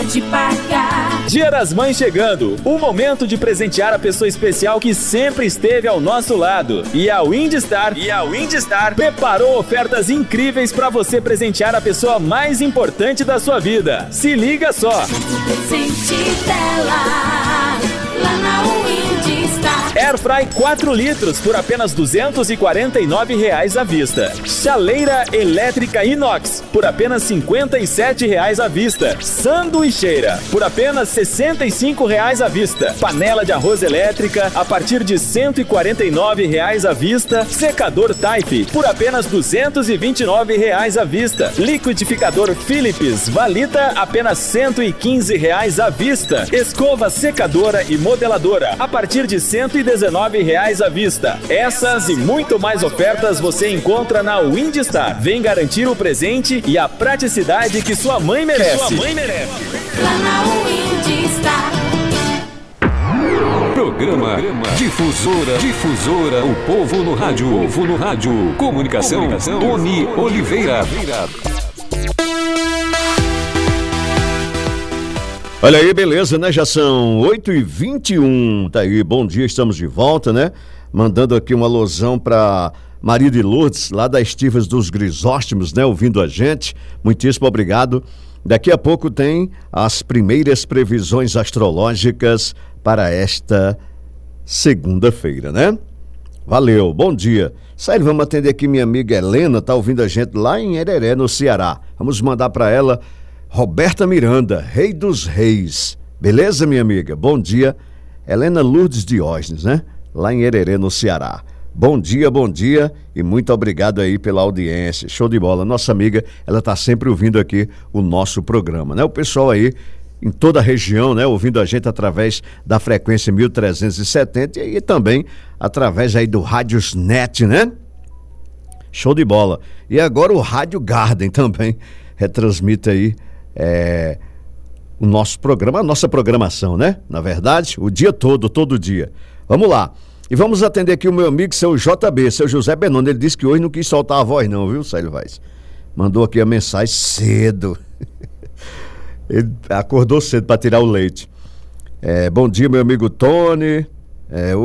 de pagar. Dia das Mães chegando, o momento de presentear a pessoa especial que sempre esteve ao nosso lado. E a Windstar preparou ofertas incríveis para você presentear a pessoa mais importante da sua vida. Se liga só! Presente dela, lá na Windstar. Airfry 4 litros por apenas R$ 249,00 à vista. Chaleira elétrica inox por apenas R$ 57,00 à vista. Sanduicheira por apenas R$ 65,00 à vista. Panela de arroz elétrica a partir de R$ 149,00 à vista. Secador Type por apenas R$ 229,00 à vista. Liquidificador Philips Valita apenas R$ 115,00 à vista. Escova secadora e modeladora a partir de R$ 119,00 à vista. Essas e muito mais ofertas você encontra na Windstar. Vem garantir o presente e a praticidade que sua mãe merece. Lá na Windstar. Programa Difusora, o povo no rádio. Comunicação, Tony Oliveira. Olha aí, beleza, né? Já são 8h21, tá aí, bom dia, estamos de volta, né? Mandando aqui uma alusão para Maria de Lourdes, lá das Estivas dos Grisóstimos, né? Ouvindo a gente, muitíssimo obrigado. Daqui a pouco tem as primeiras previsões astrológicas para esta segunda-feira, né? Valeu, bom dia. Sério, vamos atender aqui minha amiga Helena, tá ouvindo a gente lá em Hereré, no Ceará. Vamos mandar para ela Roberta Miranda, Rei dos Reis. Beleza, minha amiga? Bom dia. Helena Lourdes Diógenes, né? Lá em Hereré, no Ceará. Bom dia e muito obrigado aí pela audiência. Show de bola. Nossa amiga, ela tá sempre ouvindo aqui o nosso programa, né? O pessoal aí em toda a região, né? Ouvindo a gente através da frequência 1370 e também através aí do Rádiosnet, né? Show de bola. E agora o Rádio Garden também retransmite aí o nosso programa, a nossa programação, né? Na verdade, o dia todo dia. Vamos lá. E vamos atender aqui o meu amigo, seu JB, seu José Benoni. Ele disse que hoje não quis soltar a voz não, viu, Célio Vaz? Mandou aqui a mensagem cedo. Ele acordou cedo para tirar o leite. Bom dia, meu amigo Tony.